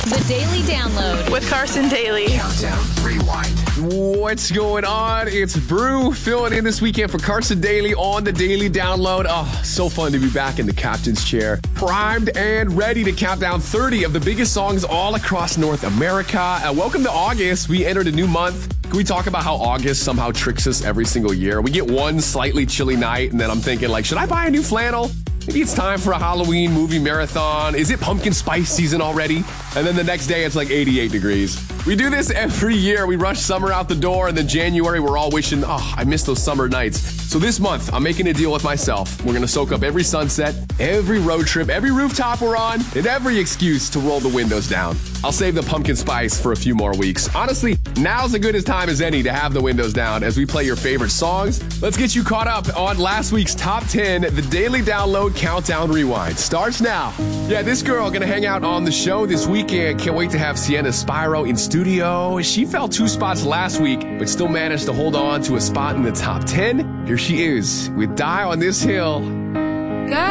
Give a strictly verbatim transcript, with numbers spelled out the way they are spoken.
The Daily Download with Carson Daly. Countdown Rewind. What's going on? It's Brew filling in this weekend for Carson Daly on the Daily Download. Oh, so fun to be back in the captain's chair. Primed and ready to count down thirty of the biggest songs all across North America. Uh, welcome to August. We entered a new month. Can we talk about how August somehow tricks us every single year? We get one slightly chilly night, and then I'm thinking, like, should I buy a new flannel? Maybe it's time for a Halloween movie marathon. Is it pumpkin spice season already? And then the next day, it's like eighty-eight degrees. We do this every year. We rush summer out the door, and then January, we're all wishing, oh, I miss those summer nights. So this month, I'm making a deal with myself. We're going to soak up every sunset, every road trip, every rooftop we're on, and every excuse to roll the windows down. I'll save the pumpkin spice for a few more weeks. Honestly, now's as good a time as any to have the windows down as we play your favorite songs. Let's get you caught up on last week's Top ten. The Daily Download Countdown Rewind starts now. Yeah, this girl going to hang out on the show this weekend. Can't wait to have Sienna Spyro in studio. She fell two spots last week, but still managed to hold on to a spot in the top ten. Here she is with Die on This Hill.